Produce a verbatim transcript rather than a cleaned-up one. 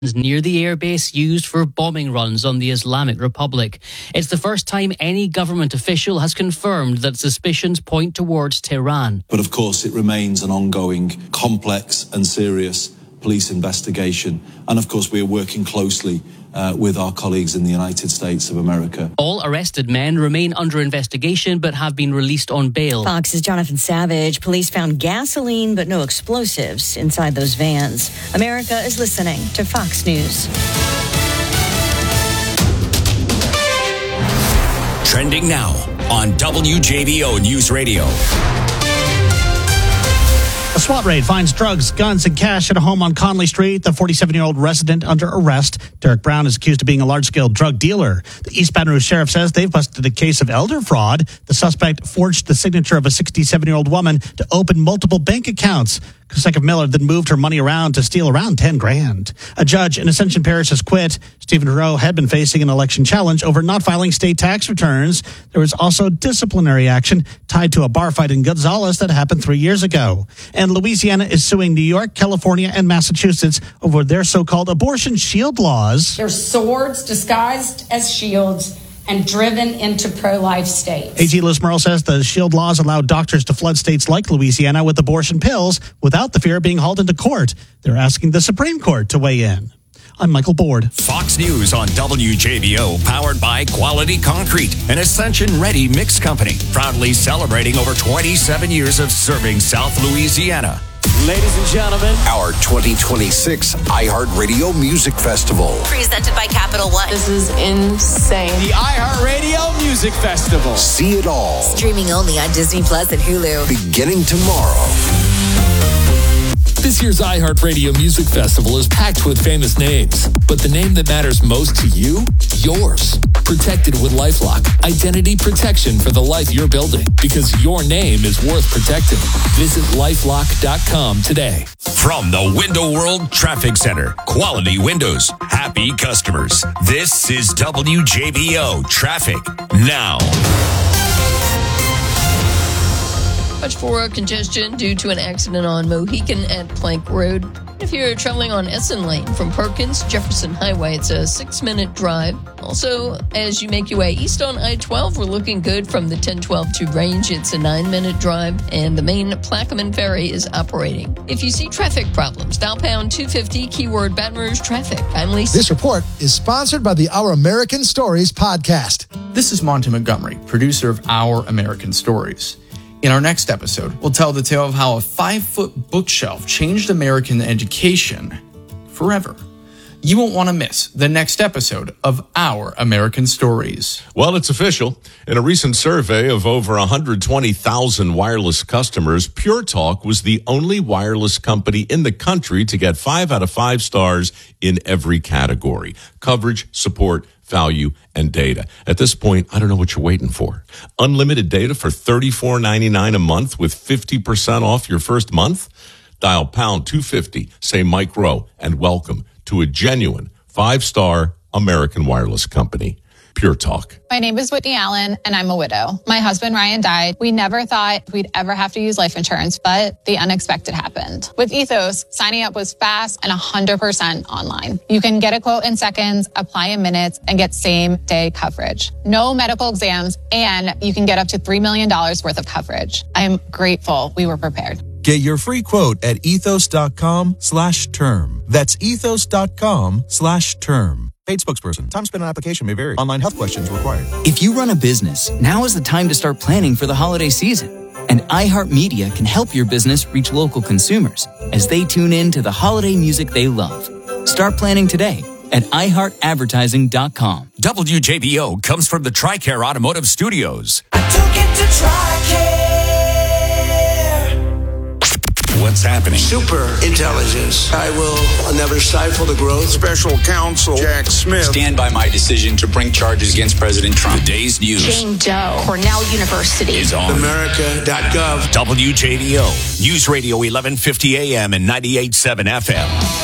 near the airbase used for bombing runs on the Islamic Republic. It's the first time any government official has confirmed that suspicions point towards Tehran. But of course, it remains an ongoing, complex and serious police investigation. And of course, we are working closely uh, with our colleagues in the United States of America. All arrested men remain under investigation but have been released on bail. Fox's Jonathan Savage. Police found gasoline but no explosives inside those vans. America is listening to Fox News. Trending now on W J B O News Radio. A SWAT raid finds drugs, guns, and cash at a home on Conley Street. The forty-seven-year-old resident under arrest. Derek Brown is accused of being a large-scale drug dealer. The East Baton Rouge Sheriff says they've busted a case of elder fraud. The suspect forged the signature of a sixty-seven-year-old woman to open multiple bank accounts. Koseka Miller then moved her money around to steal around ten grand. A judge in Ascension Parish has quit. Stephen Rowe had been facing an election challenge over not filing state tax returns. There was also disciplinary action tied to a bar fight in Gonzales that happened three years ago. And Louisiana is suing New York, California, and Massachusetts over their so-called abortion shield laws. They're swords disguised as shields and driven into pro-life states. A G Liz Merle says the shield laws allow doctors to flood states like Louisiana with abortion pills without the fear of being hauled into court. They're asking the Supreme Court to weigh in. I'm Michael Board. Fox News on W J B O, powered by Quality Concrete, an Ascension-ready mix company, proudly celebrating over twenty-seven years of serving South Louisiana. Ladies and gentlemen, our twenty twenty-six iHeartRadio Music Festival. Presented by Capital One. This is insane. The iHeartRadio Music Festival. See it all. Streaming only on Disney Plus and Hulu. Beginning tomorrow. This year's iHeartRadio Music Festival is packed with famous names, but the name that matters most to you? Yours. Protected with LifeLock. Identity protection for the life you're building, because your name is worth protecting. Visit lifelock dot com today. From the Window World Traffic Center, Quality Windows, happy customers. This is W J B O Traffic Now. Much for congestion due to an accident on Mohican at Plank Road. If you're traveling on Essen Lane from Perkins, Jefferson Highway, it's a six-minute drive. Also, as you make your way east on I twelve, we're looking good from the ten twelve to Range. It's a nine-minute drive, and the main Plaquemine Ferry is operating. If you see traffic problems, dial pound two fifty, keyword Baton Rouge Traffic. I'm Lisa. This report is sponsored by the Our American Stories podcast. This is Monty Montgomery, producer of Our American Stories. In our next episode, we'll tell the tale of how a five-foot bookshelf changed American education forever. You won't want to miss the next episode of Our American Stories. Well, it's official. In a recent survey of over one hundred twenty thousand wireless customers, Pure Talk was the only wireless company in the country to get five out of five stars in every category: coverage, support, value, and data. At this point, I don't know what you're waiting for. Unlimited data for thirty-four ninety-nine a month with fifty percent off your first month? Dial pound two fifty, say Mike Rowe, and welcome to a genuine five-star American wireless company. Pure Talk. My name is Whitney Allen, and I'm a widow. My husband, Ryan, died. We never thought we'd ever have to use life insurance, but the unexpected happened. With Ethos, signing up was fast and one hundred percent online. You can get a quote in seconds, apply in minutes, and get same-day coverage. No medical exams, and you can get up to three million dollars worth of coverage. I am grateful we were prepared. Get your free quote at ethos.com slash term. That's ethos.com slash term. Paid spokesperson. Time spent on application may vary. Online health questions required. If you run a business, now is the time to start planning for the holiday season. And iHeartMedia can help your business reach local consumers as they tune in to the holiday music they love. Start planning today at i heart advertising dot com. W J B O comes from the TRICARE Automotive Studios. I took it to TRICARE. What's happening? Super intelligence. I will never stifle the growth. Special counsel Jack Smith. Stand by my decision to bring charges against President Trump. The day's news. Jane Doe, Cornell University. Is on America dot gov. W J B O News Radio eleven fifty A M and ninety-eight point seven F M.